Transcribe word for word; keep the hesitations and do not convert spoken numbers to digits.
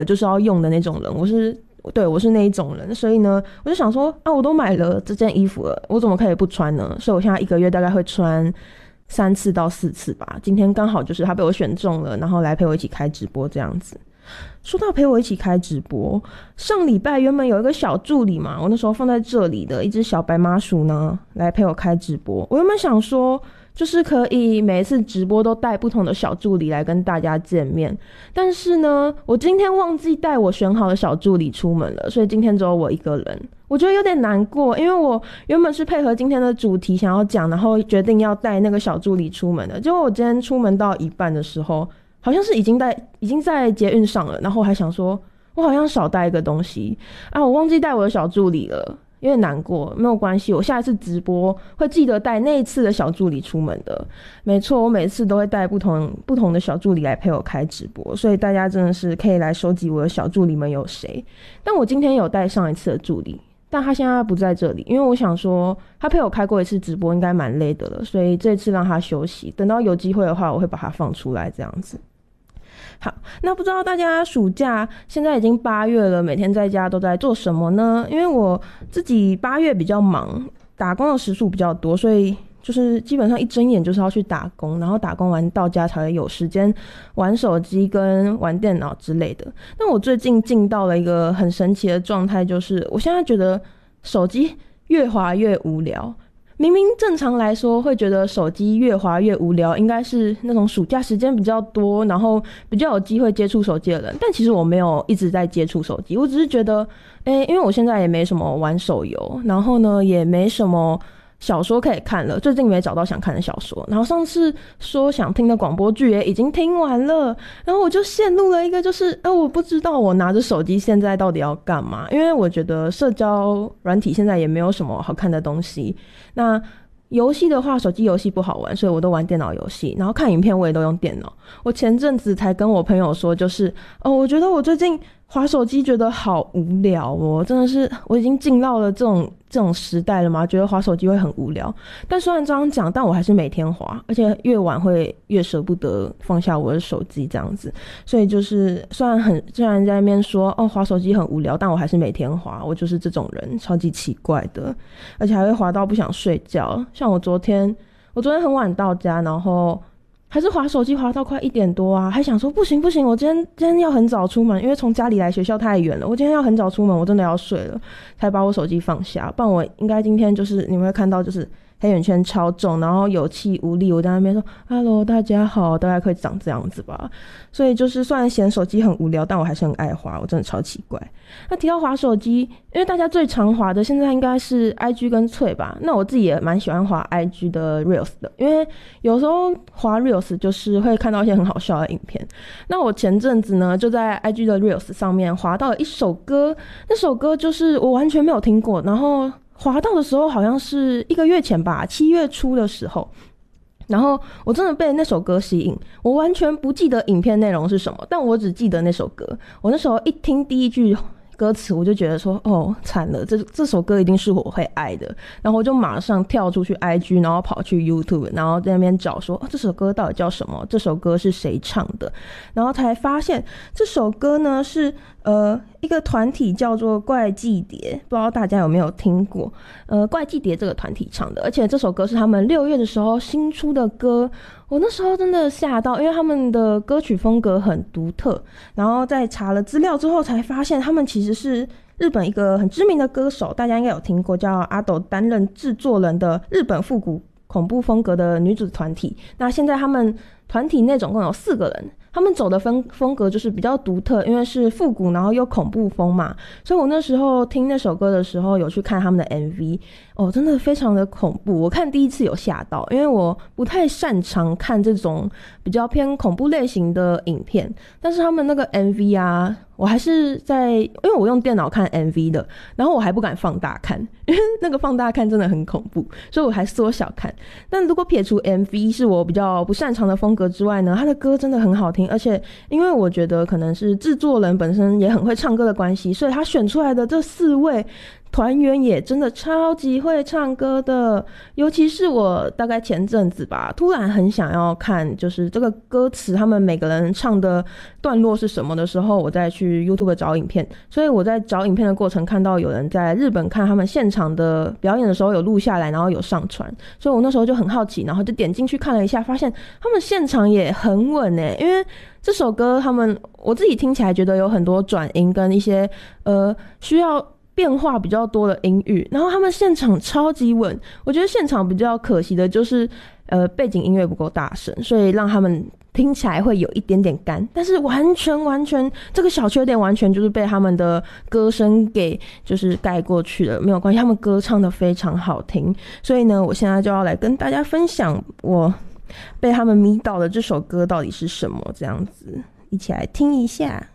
就是要用的那种人，我是对我是那一种人，所以呢我就想说啊，我都买了这件衣服了，我怎么可以不穿呢？所以我现在一个月大概会穿三次到四次吧。今天刚好就是他被我选中了，然后来陪我一起开直播这样子。说到陪我一起开直播，上礼拜原本有一个小助理嘛，我那时候放在这里的一只小白麻薯呢来陪我开直播。我原本想说就是可以每一次直播都带不同的小助理来跟大家见面，但是呢我今天忘记带我选好的小助理出门了，所以今天只有我一个人。我觉得有点难过，因为我原本是配合今天的主题想要讲，然后决定要带那个小助理出门的，结果我今天出门到一半的时候，好像是已经在已经在捷运上了，然后我还想说我好像少带一个东西啊，我忘记带我的小助理了，有点难过。没有关系，我下一次直播会记得带那一次的小助理出门的。没错，我每次都会带不同不同的小助理来陪我开直播，所以大家真的是可以来收集我的小助理们有谁。但我今天有带上一次的助理，但他现在不在这里，因为我想说他陪我开过一次直播应该蛮累的了，所以这次让他休息，等到有机会的话我会把他放出来这样子。好，那不知道大家暑假现在已经八月了，每天在家都在做什么呢？因为我自己八月比较忙，打工的时数比较多，所以就是基本上一睁眼就是要去打工，然后打工完到家才会有时间玩手机跟玩电脑之类的。那我最近进到了一个很神奇的状态，就是我现在觉得手机越滑越无聊。明明正常来说会觉得手机越滑越无聊，应该是那种暑假时间比较多，然后比较有机会接触手机的人，但其实我没有一直在接触手机，我只是觉得诶、欸、因为我现在也没什么玩手游，然后呢也没什么小说可以看了，最近没找到想看的小说，然后上次说想听的广播剧也已经听完了，然后我就陷入了一个就是呃我不知道我拿着手机现在到底要干嘛，因为我觉得社交软体现在也没有什么好看的东西。那游戏的话，手机游戏不好玩，所以我都玩电脑游戏，然后看影片我也都用电脑。我前阵子才跟我朋友说，就是哦，我觉得我最近滑手机觉得好无聊哦，真的是我已经进到了这种这种时代了嘛，觉得滑手机会很无聊。但虽然这样讲，但我还是每天滑，而且越晚会越舍不得放下我的手机这样子。所以就是虽然很虽然在那边说哦滑手机很无聊，但我还是每天滑，我就是这种人，超级奇怪的，而且还会滑到不想睡觉。像我昨天，我昨天很晚到家，然后还是滑手机滑到快一点多啊，还想说不行不行，我今天今天要很早出门，因为从家里来学校太远了，我今天要很早出门，我真的要睡了，才把我手机放下，不然我应该今天就是你们会看到就是黑眼圈超重，然后有气无力，我在那边说 Hello 大家好，大概可以长这样子吧。所以就是虽然嫌手机很无聊，但我还是很爱滑，我真的超奇怪。那提到滑手机，因为大家最常滑的现在应该是 I G 跟脆吧，那我自己也蛮喜欢滑 I G 的 Reels 的，因为有时候滑 Reels 就是会看到一些很好笑的影片。那我前阵子呢就在 I G 的 Reels 上面滑到了一首歌，那首歌就是我完全没有听过，然后滑到的时候好像是一个月前吧，七月初的时候，然后我真的被那首歌吸引，我完全不记得影片内容是什么，但我只记得那首歌。我那时候一听第一句歌词，我就觉得说哦惨了，这这首歌一定是我会爱的，然后我就马上跳出去 I G， 然后跑去 YouTube， 然后在那边找说、哦、这首歌到底叫什么，这首歌是谁唱的，然后才发现这首歌呢是呃一个团体叫做怪祭蝶，不知道大家有没有听过，呃怪祭蝶这个团体唱的，而且这首歌是他们六月的时候新出的歌。我那时候真的吓到，因为他们的歌曲风格很独特，然后在查了资料之后才发现他们其实是日本一个很知名的歌手，大家应该有听过，叫阿斗担任制作人的日本复古恐怖风格的女子团体。那现在他们团体内总共有四个人，他们走的风风格就是比较独特，因为是复古然后又恐怖风嘛，所以我那时候听那首歌的时候有去看他们的 M V， 哦，真的非常的恐怖。我看第一次有吓到，因为我不太擅长看这种比较偏恐怖类型的影片，但是他们那个 M V 啊，我还是在，因为我用电脑看 M V 的，然后我还不敢放大看，因为那个放大看真的很恐怖，所以我还缩小看。但如果撇除 M V 是我比较不擅长的风格之外呢，他的歌真的很好听，而且因为我觉得可能是制作人本身也很会唱歌的关系，所以他选出来的这四位团员也真的超级会唱歌的，尤其是我大概前阵子吧，突然很想要看就是这个歌词他们每个人唱的段落是什么的时候，我再去 YouTube 找影片。所以我在找影片的过程看到有人在日本看他们现场的表演的时候有录下来，然后有上传，所以我那时候就很好奇，然后就点进去看了一下，发现他们现场也很稳耶。因为这首歌他们我自己听起来觉得有很多转音跟一些呃需要变化比较多的音域，然后他们现场超级稳。我觉得现场比较可惜的就是呃背景音乐不够大声，所以让他们听起来会有一点点干，但是完全完全这个小缺点完全就是被他们的歌声给就是盖过去了。没有关系，他们歌唱得非常好听。所以呢，我现在就要来跟大家分享我被他们迷倒的这首歌到底是什么，这样子一起来听一下。